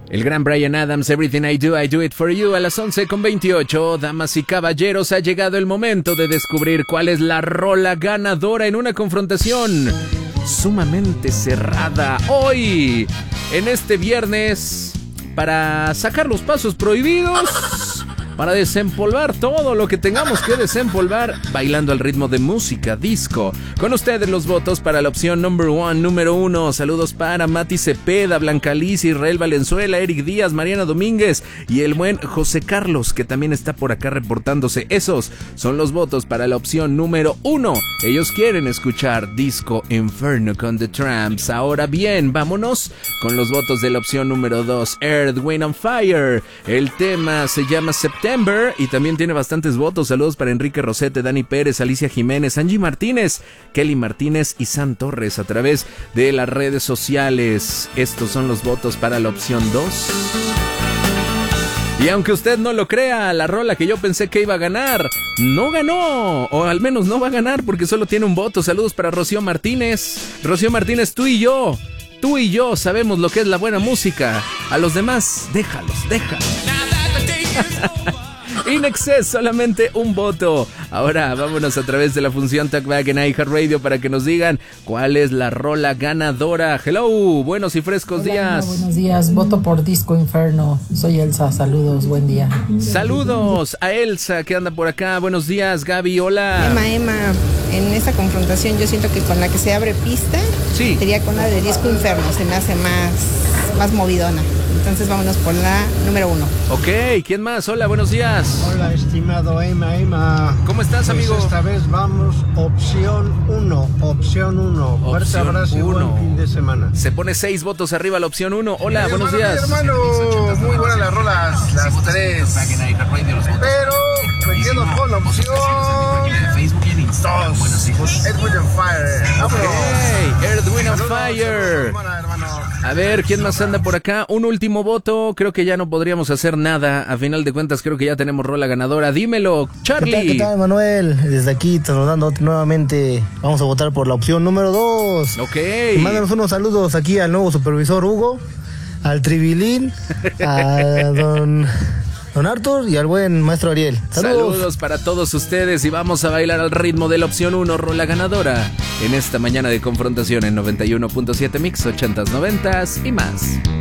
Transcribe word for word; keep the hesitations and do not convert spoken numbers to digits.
El gran Bryan Adams, Everything I Do, I Do It For You, a las once con veintiocho. Damas y caballeros, ha llegado el momento de descubrir cuál es la rola ganadora en una confrontación sumamente cerrada. Hoy, en este viernes, para sacar los pasos prohibidos, para desempolvar todo lo que tengamos que desempolvar, bailando al ritmo de música disco. Con ustedes los votos para la opción number one, número uno. Saludos para Mati Cepeda, Blanca Liz, Israel Valenzuela, Eric Díaz, Mariana Domínguez y el buen José Carlos, que también está por acá reportándose. Esos son los votos para la opción número uno. Ellos quieren escuchar Disco Inferno con The Tramps. Ahora bien, vámonos con los votos de la opción número dos, Earth, Wind and Fire. El tema se llama September y también tiene bastantes votos. Saludos para Enrique Rosete, Dani Pérez, Alicia Jiménez, Angie Martínez, Kelly Martínez y San Torres a través de las redes sociales. Estos son los votos para la opción dos. Y aunque usted no lo crea, la rola que yo pensé que iba a ganar no ganó, o al menos no va a ganar porque solo tiene un voto. Saludos para Rocío Martínez. Rocío Martínez, tú y yo, tú y yo sabemos lo que es la buena música. A los demás, déjalos, déjalos. In Excess, solamente un voto. Ahora vámonos a través de la función Talkback en iHeartRadio para que nos digan cuál es la rola ganadora. Hello, buenos y frescos Hola, días. Emma, buenos días, voto por Disco Inferno. Soy Elsa, saludos, buen día. Saludos a Elsa que anda por acá. Buenos días, Gaby, hola. Emma, Emma, en esta confrontación yo siento que con la que se abre pista, sí, sería con la de Disco Inferno, se me hace más, más movidona. Entonces vámonos por la número uno. Ok, ¿quién más? Hola, buenos días. Hola, estimado Emma, Emma. ¿Cómo estás, pues amigo? Esta vez vamos opción uno, opción uno. Fuerte abrazo y buen fin de semana. Se pone seis votos arriba la opción uno. Hola, mi buenos hermano, días. Mi hermano, muy buenas las rolas, las tres. Pero me quedo con la opción dos. Earth, Wind and Fire. Ok, Earth, Wind and Fire. A ver, ¿quién más anda por acá? Un último voto. Creo que ya no podríamos hacer nada. A final de cuentas, creo que ya tenemos rola ganadora. Dímelo, Charlie. ¿Qué tal, qué tal, Manuel? Desde aquí, saludando nuevamente. Vamos a votar por la opción número dos. Ok. Y mándanos unos saludos aquí al nuevo supervisor Hugo, al Tribilín, a don... Don Arthur y al buen maestro Ariel. Saludos. Saludos para todos ustedes y vamos a bailar al ritmo de la opción uno, rola ganadora, en esta mañana de confrontación en noventa y uno punto siete Mix, ochentas, noventas y más.